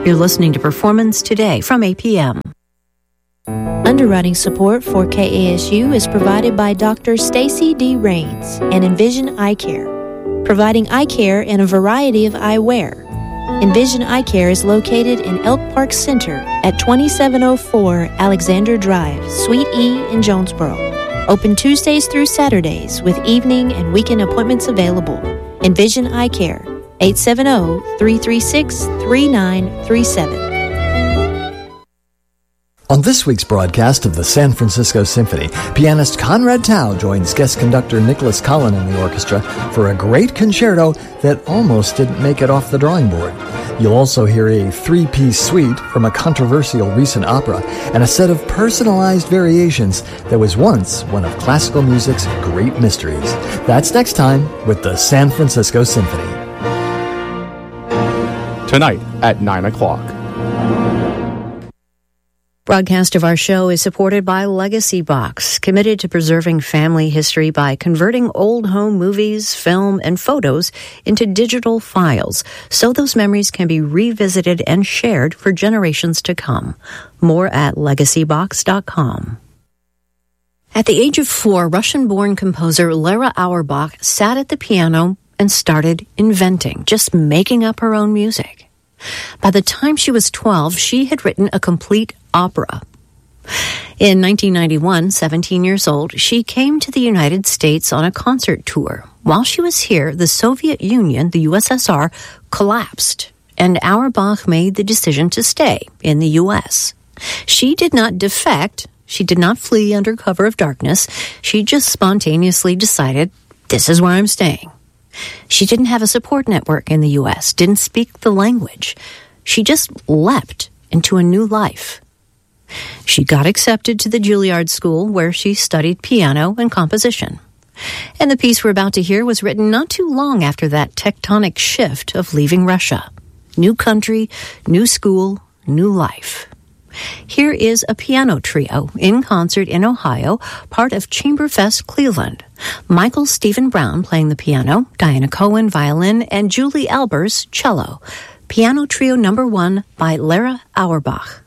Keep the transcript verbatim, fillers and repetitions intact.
You're listening to Performance Today from A P M. Underwriting support for K A S U is provided by Doctor Stacy D. Rains and Envision Eye Care, providing eye care and a variety of eyewear. Envision Eye Care is located in Elk Park Center at twenty-seven oh four Alexander Drive, Suite E in Jonesboro. Open Tuesdays through Saturdays with evening and weekend appointments available. Envision Eye Care, eight seven zero, three three six, three nine three seven. On this week's broadcast of the San Francisco Symphony, pianist Conrad Tao joins guest conductor Nicholas Collin and the orchestra for a great concerto that almost didn't make it off the drawing board. You'll also hear a three-piece suite from a controversial recent opera and a set of personalized variations that was once one of classical music's great mysteries. That's next time with the San Francisco Symphony. Tonight at nine o'clock. Broadcast of our show is supported by Legacy Box, committed to preserving family history by converting old home movies, film, and photos into digital files so those memories can be revisited and shared for generations to come. More at legacy box dot com. At the age of four, Russian-born composer Lera Auerbach sat at the piano and started inventing, just making up her own music. By the time she was twelve, she had written a complete opera. In nineteen ninety-one, seventeen years old, she came to the United States on a concert tour. While she was here, the Soviet Union, the U S S R, collapsed, and Auerbach made the decision to stay in the U S. She did not defect. She did not flee under cover of darkness. She just spontaneously decided, this is where I'm staying. She didn't have a support network in the U S, didn't speak the language. She just leapt into a new life. She got accepted to the Juilliard School, where she studied piano and composition. And the piece we're about to hear was written not too long after that tectonic shift of leaving Russia. New country, new school, new life. Here is a piano trio in concert in Ohio, part of Chamberfest Cleveland. Michael Stephen Brown playing the piano, Diana Cohen violin, and Julie Albers cello. Piano trio number one by Lera Auerbach.